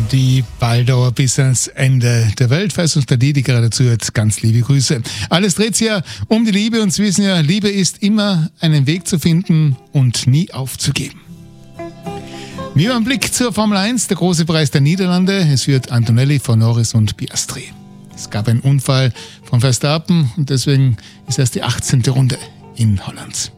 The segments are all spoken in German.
die Baldauer bis ans Ende der Welt. Falls uns der Didi gerade zuhört, ganz liebe Grüße. Alles dreht sich ja um die Liebe und Sie wissen ja, Liebe ist immer einen Weg zu finden und nie aufzugeben. Wir haben einen Blick zur Formel 1, der große Preis der Niederlande. Es führt Antonelli vor Norris und Piastri. Es gab einen Unfall von Verstappen und deswegen ist erst die 18. Runde in Holland.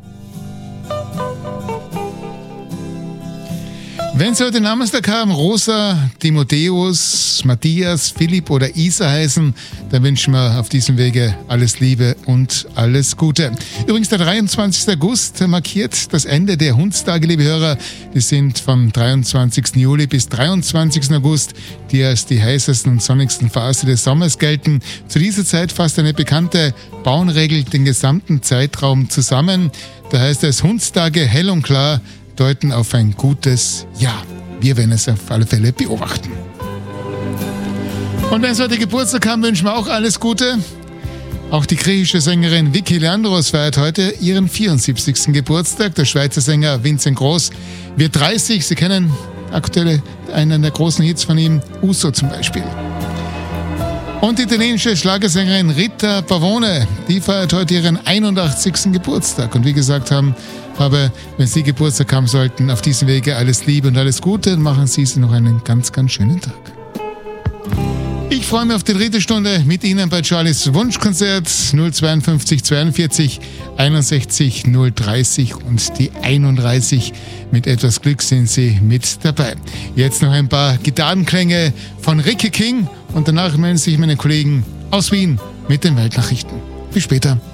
Wenn Sie heute Namenstag haben, Rosa, Timotheus, Matthias, Philipp oder Isa heißen, dann wünschen wir auf diesem Wege alles Liebe und alles Gute. Übrigens, der 23. August markiert das Ende der Hundstage, liebe Hörer. Die sind vom 23. Juli bis 23. August, die als die heißesten und sonnigsten Phase des Sommers gelten. Zu dieser Zeit fasst eine bekannte Bauernregel den gesamten Zeitraum zusammen. Da heißt es, Hundstage hell und klar deuten auf ein gutes Jahr. Wir werden es auf alle Fälle beobachten. Und wenn Sie heute Geburtstag haben, wünschen wir auch alles Gute. Auch die griechische Sängerin Vicky Leandros feiert heute ihren 74. Geburtstag. Der Schweizer Sänger Vincent Gross wird 30. Sie kennen aktuell einen der großen Hits von ihm, Uso zum Beispiel. Und die italienische Schlagersängerin Rita Pavone, die feiert heute ihren 81. Geburtstag. Und wie gesagt wenn Sie Geburtstag haben sollten, auf diesem Wege alles Liebe und alles Gute, und machen Sie noch einen ganz, ganz schönen Tag. Ich freue mich auf die dritte Stunde mit Ihnen bei Charlies Wunschkonzert 052 42 61 030 und die 31. Mit etwas Glück sind Sie mit dabei. Jetzt noch ein paar Gitarrenklänge von Ricky King und danach melden sich meine Kollegen aus Wien mit den Weltnachrichten. Bis später.